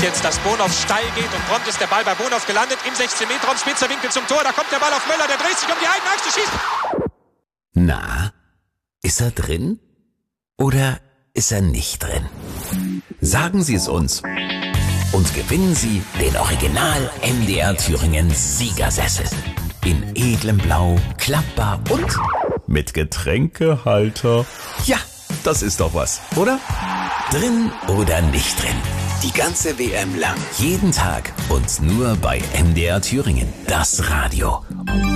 jetzt, dass Bonhoff steil geht und prompt ist der Ball bei Bonhoff gelandet im 16-Meter-Raum, spitzer Winkel zum Tor, da kommt der Ball auf Möller, der dreht sich um die eigene Achse, schießt. Na, ist er drin oder ist er nicht drin? Sagen Sie es uns und gewinnen Sie den Original MDR Thüringen Siegersessel. In edlem Blau, klappbar und mit Getränkehalter. Ja, das ist doch was, oder? Drin oder nicht drin? Die ganze WM lang. Jeden Tag und nur bei MDR Thüringen. Das Radio.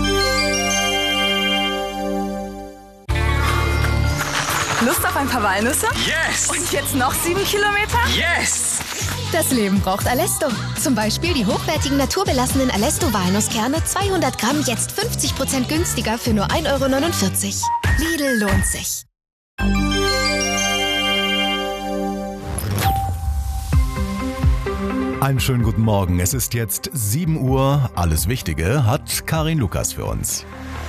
Lust auf ein paar Walnüsse? Yes! Und jetzt noch 7 Kilometer? Yes! Das Leben braucht Alesto. Zum Beispiel die hochwertigen naturbelassenen Alesto-Walnusskerne 200 Gramm jetzt 50% günstiger für nur 1,49 €. Lidl lohnt sich. Einen schönen guten Morgen. Es ist jetzt 7 Uhr. Alles Wichtige hat Karin Lukas für uns.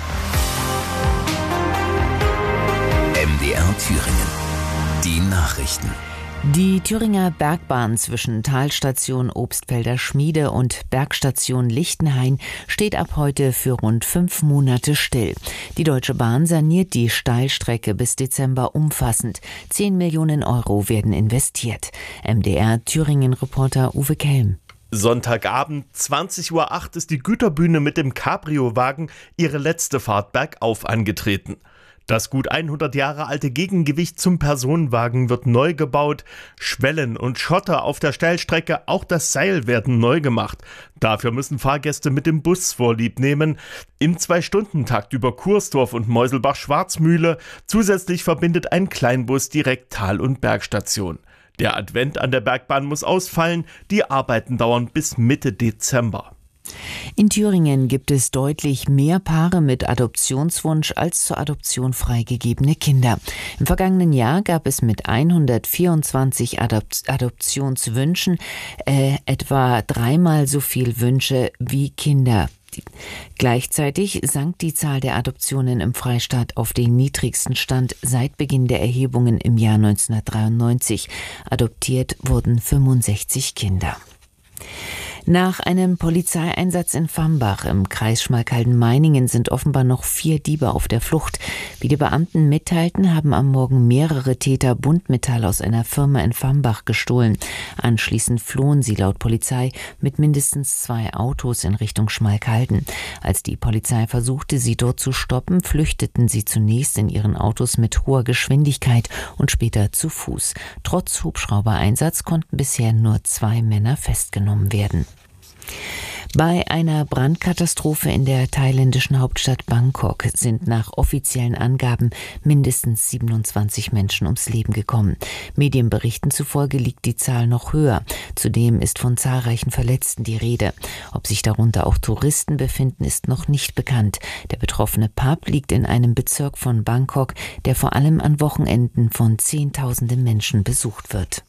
MDR Thüringen. Die Nachrichten. Die Thüringer Bergbahn zwischen Talstation Obstfelder Schmiede und Bergstation Lichtenhain steht ab heute für rund 5 Monate still. Die Deutsche Bahn saniert die Steilstrecke bis Dezember umfassend. 10 Millionen € werden investiert. MDR Thüringen-Reporter Uwe Kelm. Sonntagabend, 20:08 Uhr, ist die Güterbühne mit dem Cabrio-Wagen ihre letzte Fahrt bergauf angetreten. Das gut 100 Jahre alte Gegengewicht zum Personenwagen wird neu gebaut. Schwellen und Schotter auf der Steilstrecke, auch das Seil werden neu gemacht. Dafür müssen Fahrgäste mit dem Bus Vorlieb nehmen. Im 2-Stunden-Takt über Kursdorf und Meuselbach-Schwarzmühle. Zusätzlich verbindet ein Kleinbus direkt Tal- und Bergstation. Der Advent an der Bergbahn muss ausfallen. Die Arbeiten dauern bis Mitte Dezember. In Thüringen gibt es deutlich mehr Paare mit Adoptionswunsch als zur Adoption freigegebene Kinder. Im vergangenen Jahr gab es mit 124 Adoptionswünschen etwa 3-mal so viel Wünsche wie Kinder. Gleichzeitig sank die Zahl der Adoptionen im Freistaat auf den niedrigsten Stand seit Beginn der Erhebungen im Jahr 1993. Adoptiert wurden 65 Kinder. Nach einem Polizeieinsatz in Fambach im Kreis Schmalkalden-Meiningen sind offenbar noch 4 Diebe auf der Flucht. Wie die Beamten mitteilten, haben am Morgen mehrere Täter Buntmetall aus einer Firma in Fambach gestohlen. Anschließend flohen sie laut Polizei mit mindestens 2 Autos in Richtung Schmalkalden. Als die Polizei versuchte, sie dort zu stoppen, flüchteten sie zunächst in ihren Autos mit hoher Geschwindigkeit und später zu Fuß. Trotz Hubschraubereinsatz konnten bisher nur 2 Männer festgenommen werden. Bei einer Brandkatastrophe in der thailändischen Hauptstadt Bangkok sind nach offiziellen Angaben mindestens 27 Menschen ums Leben gekommen. Medienberichten zufolge liegt die Zahl noch höher. Zudem ist von zahlreichen Verletzten die Rede. Ob sich darunter auch Touristen befinden, ist noch nicht bekannt. Der betroffene Pub liegt in einem Bezirk von Bangkok, der vor allem an Wochenenden von Zehntausenden Menschen besucht wird.